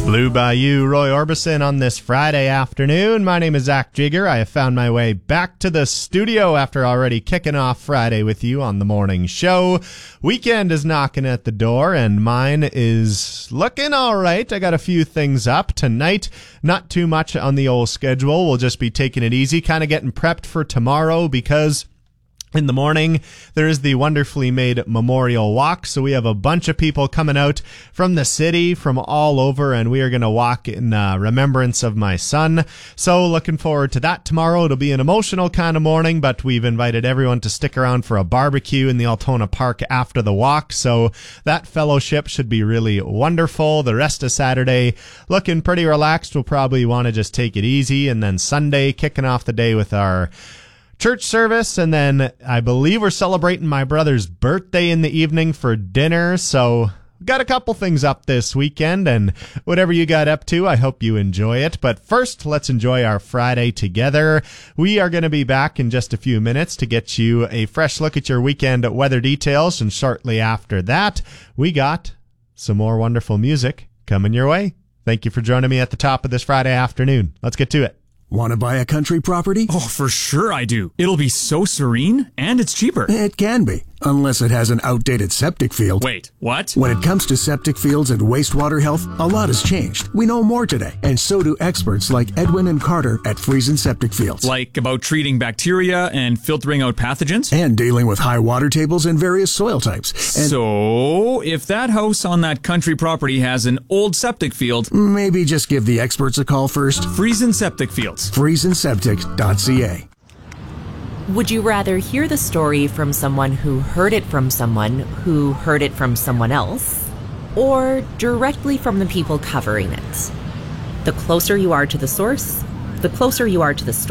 Blue Bayou, Roy Orbison on this Friday afternoon. My name is Zach Jigger. I have found my way back to the studio after already kicking off Friday with you on the morning show. Weekend is knocking at the door, and mine is looking all right. I got a few things up tonight. Not too much on the old schedule. We'll just be taking it easy, kind of getting prepped for tomorrow because in the morning, there is the wonderfully made Memorial Walk. So we have a bunch of people coming out from the city, from all over, and we are going to walk in remembrance of my son. So looking forward to that tomorrow. It'll be an emotional kind of morning, but we've invited everyone to stick around for a barbecue in the Altona Park after the walk. So that fellowship should be really wonderful. The rest of Saturday, looking pretty relaxed. We'll probably want to just take it easy. And then Sunday, kicking off the day with our church service, and then I believe we're celebrating my brother's birthday in the evening for dinner. So got a couple things up this weekend, and whatever you got up to, I hope you enjoy it. But first, let's enjoy our Friday together. We are going to be back in just a few minutes to get you a fresh look at your weekend weather details, and shortly after that, we got some more wonderful music coming your way. Thank you for joining me at the top of this Friday afternoon. Let's get to it. Want to buy a country property? Oh, for sure I do. It'll be so serene, and it's cheaper. It can be, unless it has an outdated septic field. Wait, what? When it comes to septic fields and wastewater health, a lot has changed. We know more today, and so do experts like Edwin and Carter at Friesen Septic Fields. Like about treating bacteria and filtering out pathogens? And dealing with high water tables and various soil types. And so, if that house on that country property has an old septic field, maybe just give the experts a call first. Friesen Septic Fields. FriesenSeptic.ca. Would you rather hear the story from someone who heard it from someone who heard it from someone else, or directly from the people covering it? The closer you are to the source, the closer you are to the story.